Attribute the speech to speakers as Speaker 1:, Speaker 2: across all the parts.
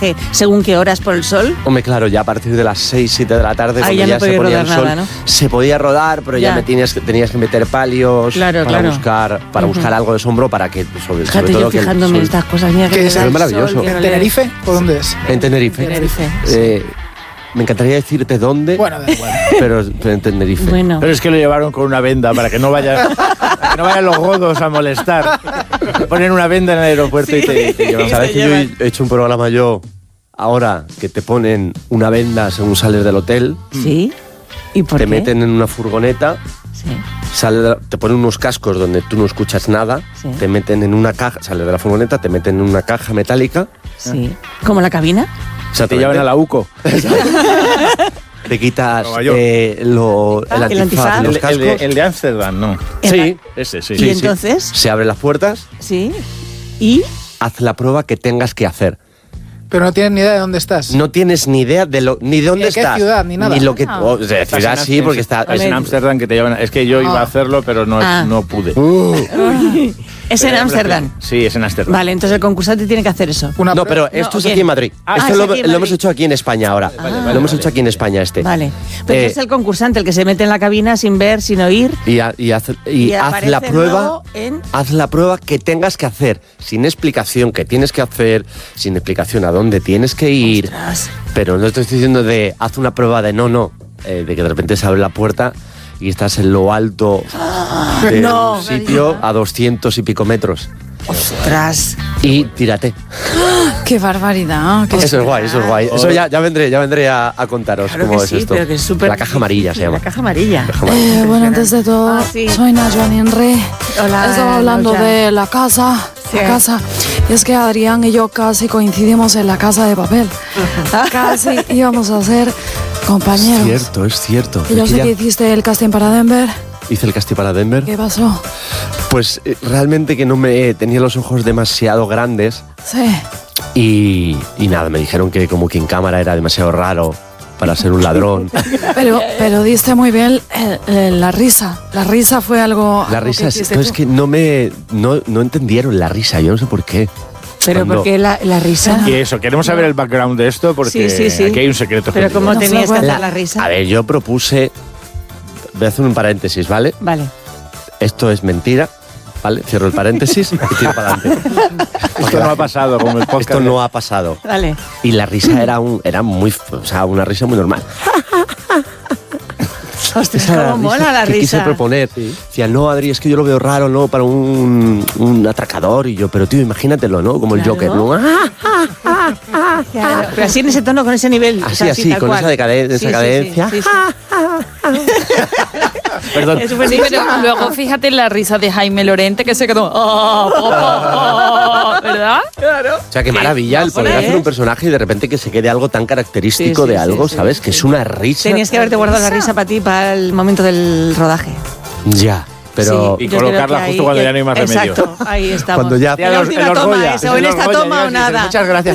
Speaker 1: rodaje según qué horas por el sol?
Speaker 2: Hombre, claro, ya a partir de las 6, 7 de la tarde,
Speaker 1: Ahí
Speaker 2: cuando
Speaker 1: ya no
Speaker 2: se ponía el
Speaker 1: podía
Speaker 2: sol,
Speaker 1: rodar nada, ¿no?
Speaker 2: se podía rodar, pero ya tenías que meter palios para buscar algo de sombra para que, sobre
Speaker 1: Fíjate,
Speaker 2: todo
Speaker 1: yo fijándome en estas cosas. Mira,
Speaker 3: ¿Qué es?
Speaker 2: Es maravilloso.
Speaker 3: ¿En Tenerife o dónde es?
Speaker 2: En Tenerife. Me encantaría decirte dónde,
Speaker 3: bueno,
Speaker 2: pero en Tenerife.
Speaker 1: Bueno.
Speaker 4: Pero es que lo llevaron con una venda para que no vayan los godos a molestar. Ponen una venda en el aeropuerto y te llevan.
Speaker 2: ¿Sabes que yo he hecho un programa ahora que te ponen una venda según sales del hotel?
Speaker 1: Sí. ¿Y por
Speaker 2: te
Speaker 1: qué?
Speaker 2: meten en una furgoneta.
Speaker 1: Sí.
Speaker 2: Te ponen unos cascos donde tú no escuchas nada, te meten en una caja, sales de la furgoneta, te meten en una caja metálica.
Speaker 1: Sí. ¿Como la cabina?
Speaker 2: O sea,
Speaker 4: te llevan a la UCO.
Speaker 2: Te quitas el antifaz, los cascos.
Speaker 4: El de Ámsterdam, ¿no?
Speaker 2: Sí.
Speaker 4: Ese, sí.
Speaker 1: ¿Y entonces?
Speaker 2: Se abren las puertas.
Speaker 1: Sí. ¿Y?
Speaker 2: Haz la prueba que tengas que hacer.
Speaker 3: Pero no tienes ni idea de dónde estás.
Speaker 2: No tienes ni idea ni de dónde estás.
Speaker 3: ¿Qué ciudad? Ni nada.
Speaker 2: Ni lo que... de ciudad sí, porque está...
Speaker 4: Es en Ámsterdam que te llevan... Es que yo iba a hacerlo, pero no pude.
Speaker 1: Es en Ámsterdam.
Speaker 4: Sí, es en Ámsterdam.
Speaker 1: Vale, entonces el concursante tiene que hacer eso.
Speaker 2: No, pero esto es aquí en Madrid. Esto lo hemos hecho aquí en España ahora. Lo hemos hecho aquí en España
Speaker 1: Vale. Pero es el concursante el que se mete en la cabina sin ver, sin oír.
Speaker 2: Y haz la prueba. Haz la prueba que tengas que hacer. Sin explicación que tienes que hacer. Sin explicación a dónde tienes que ir.
Speaker 1: Ostras.
Speaker 2: Pero no te estoy diciendo de haz una prueba de de que de repente se abre la puerta y estás en lo alto de un sitio a 200 y pico metros.
Speaker 1: ¡Ostras!
Speaker 2: Y tírate.
Speaker 5: ¡Qué barbaridad!
Speaker 2: Eso es guay, eso es guay. Eso ya vendré a contaros cómo es esto.
Speaker 1: Pero que es
Speaker 2: la caja amarilla se llama.
Speaker 1: La caja amarilla.
Speaker 5: Bueno, antes de todo, soy Najwa Ninre.
Speaker 1: Hola.
Speaker 5: Estaba hablando de la casa. Sí. La casa. Y es que Adrián y yo casi coincidimos en La Casa de Papel. Casi íbamos a ser compañeros.
Speaker 2: Es cierto.
Speaker 5: Y yo sé que hiciste el casting para Denver.
Speaker 2: Hice el casting para Denver.
Speaker 5: ¿Qué pasó?
Speaker 2: Pues realmente que no me tenía los ojos demasiado grandes.
Speaker 5: Sí.
Speaker 2: Y nada, me dijeron que como que en cámara era demasiado raro para ser un ladrón.
Speaker 5: Pero diste muy bien la risa. La risa fue algo...
Speaker 2: La risa es que no entendieron la risa, yo no sé por qué.
Speaker 1: Pero ¿por qué la risa?
Speaker 4: Y eso, queremos saber el background de esto porque
Speaker 1: sí.
Speaker 4: aquí hay un secreto.
Speaker 1: Pero ¿cómo tenías que hacer la risa?
Speaker 2: A ver, yo propuse... Voy a hacer un paréntesis, ¿vale?
Speaker 1: Vale.
Speaker 2: Esto es mentira, ¿vale? Cierro el paréntesis y tiro para adelante.
Speaker 4: Esto no ha pasado como el podcast.
Speaker 2: Esto no ha pasado.
Speaker 1: Vale.
Speaker 2: Y la risa era una risa muy normal.
Speaker 1: Hostia, cómo mola la risa.
Speaker 2: Que quise proponer. Decía, no, Adri, es que yo lo veo raro, ¿no? Para un atracador. Y yo, pero tío, imagínatelo, ¿no? Como el Joker, ¿no?
Speaker 1: Claro. Pero así en ese tono, con ese nivel.
Speaker 2: Así, con esa cadencia.
Speaker 1: Sí.
Speaker 2: Perdón.
Speaker 5: Sí, pero luego fíjate en la risa de Jaime Lorente que se quedó... ¿verdad?
Speaker 1: Claro.
Speaker 2: O sea, qué maravilla el poder hacer un personaje y de repente que se quede algo tan característico de algo, ¿sabes? Que es una risa.
Speaker 1: Tenías que haberte guardado la risa para ti, para el momento del rodaje.
Speaker 2: Ya. Pero
Speaker 4: y colocarla justo cuando ya no hay más remedio.
Speaker 1: Exacto, ahí estamos.
Speaker 2: Cuando ya...
Speaker 1: La última toma, eso, en esta toma o nada.
Speaker 4: Muchas gracias.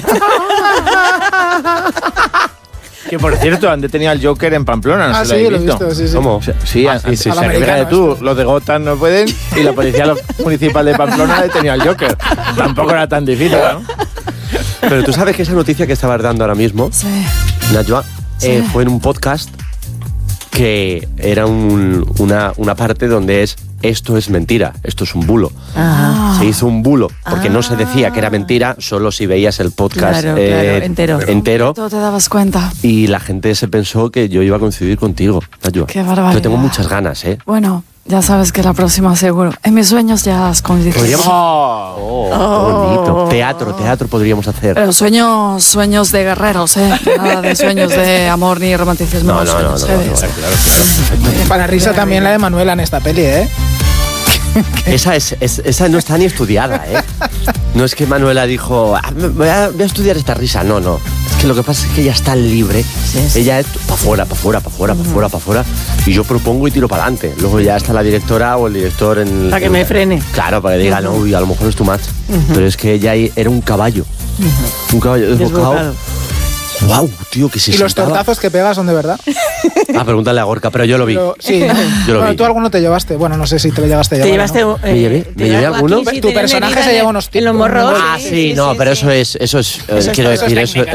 Speaker 4: Que por cierto, han detenido al Joker en Pamplona, no sé si lo he visto.
Speaker 3: Sí.
Speaker 2: ¿Cómo?
Speaker 4: Sí, fíjate tú, los de Gotham no pueden y la policía municipal de Pamplona ha detenido al Joker. Tampoco era tan difícil, ¿no?
Speaker 2: Pero tú sabes que esa noticia que estabas dando ahora mismo, Najwa, fue en un podcast que era una parte donde esto es mentira, esto es un bulo. Se hizo un bulo, porque no se decía que era mentira, solo si veías el podcast entero.
Speaker 5: Tú te dabas cuenta.
Speaker 2: Y la gente se pensó que yo iba a coincidir contigo, Najwa.
Speaker 5: Qué barbaridad.
Speaker 2: Yo tengo muchas ganas, ¿eh?
Speaker 5: Bueno, ya sabes que la próxima seguro. En mis sueños ya has coincidido.
Speaker 2: Podríamos... qué bonito. Teatro podríamos hacer.
Speaker 5: Pero sueños de guerreros, ¿eh? Nada de sueños de amor ni romanticismo.
Speaker 2: No.
Speaker 4: Claro.
Speaker 3: Para risa también la de Manuela en esta peli, ¿eh?
Speaker 2: Esa no está ni estudiada, ¿eh? No es que Manuela dijo, voy a estudiar esta risa. No. Es que lo que pasa es que ella está libre. Sí. Ella es para afuera. Y yo propongo y tiro para adelante. Luego ya está la directora o el director en...
Speaker 1: Para que me frene.
Speaker 2: Claro, para que diga, no, uy, a lo mejor es too much. Pero es que ella era un caballo. Un caballo desbocado. ¡Guau, tío, que se
Speaker 3: ¿Y los tortazos que pegas son de verdad?
Speaker 2: Pregúntale a Gorka, pero yo lo vi.
Speaker 3: Sí,
Speaker 2: yo lo vi.
Speaker 3: Tú alguno te llevaste. Bueno, no sé si te lo llevaste a llevar.
Speaker 1: ¿Te llevaste?
Speaker 3: ¿no?
Speaker 2: ¿Me llevé alguno?
Speaker 3: Tu personaje se lleva unos
Speaker 1: en los morros.
Speaker 2: Pero eso es quiero decir,